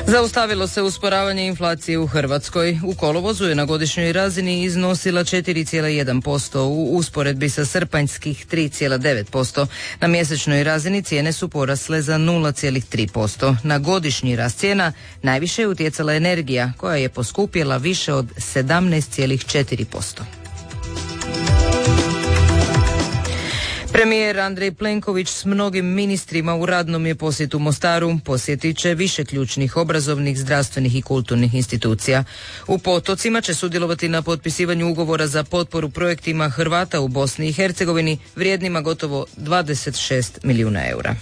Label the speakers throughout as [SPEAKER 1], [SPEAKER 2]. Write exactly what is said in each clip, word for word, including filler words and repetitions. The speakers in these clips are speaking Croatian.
[SPEAKER 1] Zaustavilo se usporavanje inflacije u Hrvatskoj. U kolovozu je na godišnjoj razini iznosila četiri zarez jedan posto u usporedbi sa srpanjskih tri zarez devet posto. Na mjesečnoj razini cijene su porasle za nula zarez tri posto. Na godišnji rast cijena najviše je utjecala energija koja je poskupjela više od sedamnaest zarez četiri posto. Premijer Andrej Plenković s mnogim ministrima u radnom je posjetu Mostaru. Posjetit će više ključnih obrazovnih, zdravstvenih i kulturnih institucija. U Potocima će sudjelovati na potpisivanju ugovora za potporu projektima Hrvata u Bosni i Hercegovini vrijednima gotovo dvadeset šest milijuna eura.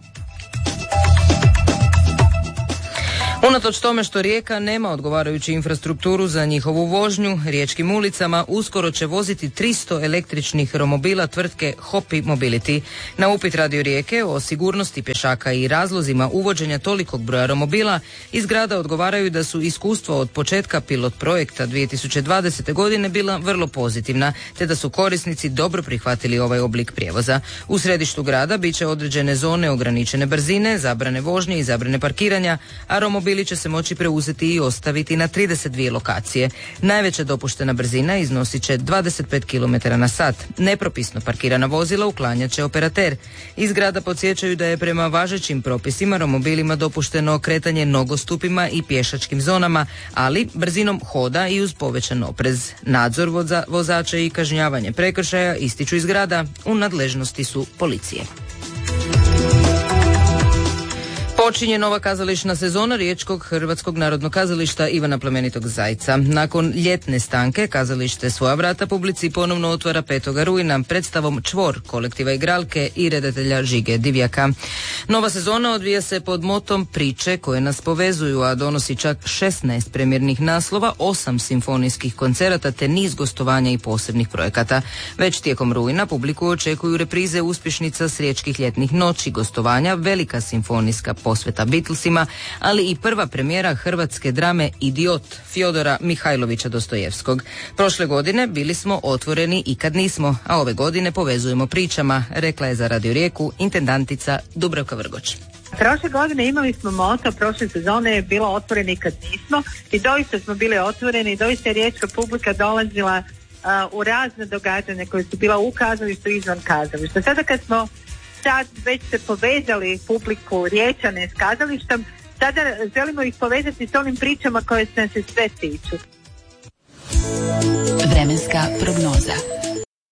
[SPEAKER 1] Unatoč tome što Rijeka nema odgovarajuću infrastrukturu za njihovu vožnju, riječkim ulicama uskoro će voziti tristo električnih romobila tvrtke Hopi Mobility. Na upit Radio Rijeke o sigurnosti pješaka i razlozima uvođenja tolikog broja romobila iz grada odgovaraju da su iskustva od početka pilot projekta dvije tisuće dvadesete. godine bila vrlo pozitivna, te da su korisnici dobro prihvatili ovaj oblik prijevoza. U središtu grada bit će određene zone ograničene brzine, zabrane vožnje i zabrane parkiranja, a romobili će se moći preuzeti i ostaviti na trideset dvije lokacije. Najveća dopuštena brzina iznosit će dvadeset pet kilometara na sat. Nepropisno parkirana vozila uklanjat će operater. Iz grada podsjećaju da je prema važećim propisima romobilima dopušteno kretanje nogostupima i pješačkim zonama, ali brzinom hoda i uz povećan oprez. Nadzor voza, vozača i kažnjavanje prekršaja, ističu iz grada, u nadležnosti su policije. Počinje nova kazališna sezona Riječkog Hrvatskog narodnog kazališta Ivana Plemenitog Zajca. Nakon ljetne stanke kazalište svoja vrata publici ponovno otvara petog rujna predstavom Čvor kolektiva igralke i redatelja Žige Divjaka. Nova sezona odvija se pod motom priče koje nas povezuju, a donosi čak šesnaest premjernih naslova, osam simfonijskih koncerata te niz gostovanja i posebnih projekata. Već tijekom rujna publiku očekuju reprize uspješnica s riječkih ljetnih noći, gostovanja, velika simfonijska posveta Beatlesima, ali i prva premijera hrvatske drame Idiot Fjodora Mihajlovića Dostojevskog. Prošle godine bili smo otvoreni i kad nismo, a ove godine povezujemo pričama, rekla je za Radio Rijeku intendantica Dubravka Vrgoč.
[SPEAKER 2] Prošle godine imali smo moto, prošle sezone je bilo otvoreni kad nismo i doista smo bili otvoreni i doista je riječka publika dolazila uh, u razne događanja koje su bila u kazalištu i izvan kazališta. Sada kad smo sad već se povezali publiku Riječane s kazalištem, sada želimo ih povezati s onim pričama koje se sve tiču.
[SPEAKER 3] Vremenska prognoza.